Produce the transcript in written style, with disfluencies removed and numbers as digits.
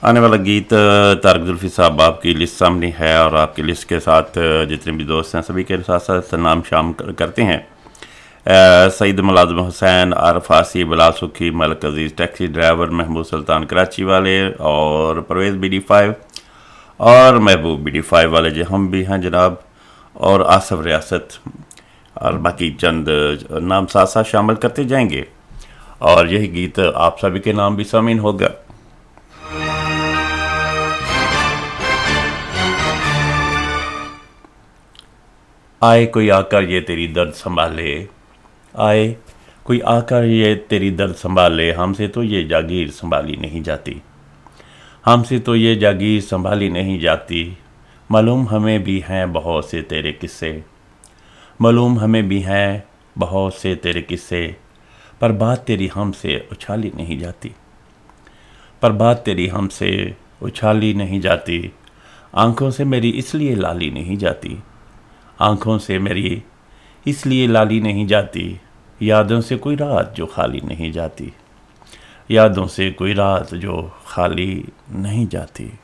आने वाला गीत तारक जुल्फी साहब आपकी लिस्ट सामने है और आपकी लिस्ट के साथ जितने भी दोस्त हैं सभी के साथ साथ नाम शामिल करते हैं। सईद मुलाज़िम हुसैन, आरफ आसी, बिलाल सुखी, मलिक अजीज़ टैक्सी ड्राइवर, महमूद सुल्तान कराची वाले और परवेज़ BD5 और महबूब BD5 वाले जो हम भी हैं जनाब, और आसफ रियासत और बाकी चंद नाम साथ साथ शामिल करते जाएंगे और यही गीत आप सभी के नाम भी शामिल होगा। आए कोई आकर ये तेरी दर्द संभाले, आए कोई आकर ये तेरी दर्द संभाले, हमसे तो ये जागीर संभाली नहीं जाती, हमसे तो ये जागीर संभाली नहीं जाती। मालूम हमें भी हैं बहुत से तेरे किस्से, मालूम हमें भी हैं बहुत से तेरे किस्से, पर बात तेरी हमसे उछाली नहीं जाती, पर बात तेरी हमसे उछाली नहीं जाती। आंखों से मेरी इसलिए लाली नहीं जाती, आंखों से मेरी इसलिए लाली नहीं जाती। यादों से कोई रात जो खाली नहीं जाती, यादों से कोई रात जो खाली नहीं जाती।